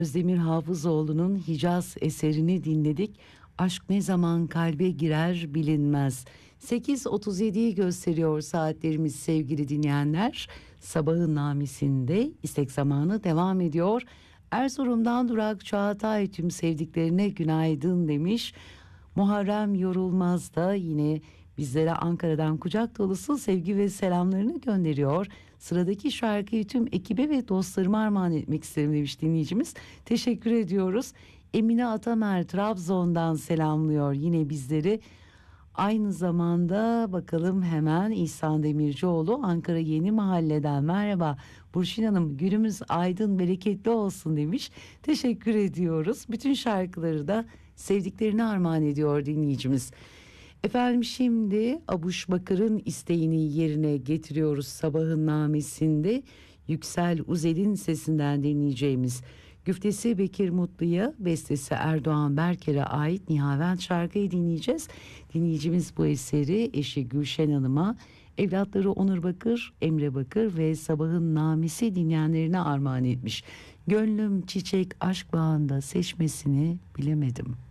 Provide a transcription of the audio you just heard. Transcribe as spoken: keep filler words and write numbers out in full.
Özdemir Hafızoğlu'nun Hicaz eserini dinledik. Aşk ne zaman kalbe girer bilinmez. sekiz otuz yediyi gösteriyor saatlerimiz sevgili dinleyenler. Sabahın namisinde istek zamanı devam ediyor. Erzurum'dan Durak Çağatay tüm sevdiklerine günaydın demiş. Muharrem Yorulmaz da yine bizlere Ankara'dan kucak dolusu sevgi ve selamlarını gönderiyor. Sıradaki şarkıyı tüm ekibe ve dostlarıma armağan etmek isterim demiş dinleyicimiz. Teşekkür ediyoruz. Emine Atamer Trabzon'dan selamlıyor yine bizleri. Aynı zamanda bakalım hemen İhsan Demircioğlu Ankara Yeni Mahalle'den merhaba Burçin Hanım, günümüz aydın bereketli olsun demiş. Teşekkür ediyoruz. Bütün şarkıları da sevdiklerine armağan ediyor dinleyicimiz. Efendim şimdi Abuş Bakır'ın isteğini yerine getiriyoruz sabahın namesinde. Yüksel Uzel'in sesinden dinleyeceğimiz güftesi Bekir Mutlu'ya, bestesi Erdoğan Berker'e ait Nihavent şarkıyı dinleyeceğiz. Dinleyicimiz bu eseri eşi Gülşen Hanım'a, evlatları Onur Bakır, Emre Bakır ve sabahın namesi dinleyenlerine armağan etmiş. Gönlüm çiçek aşk bağında seçmesini bilemedim.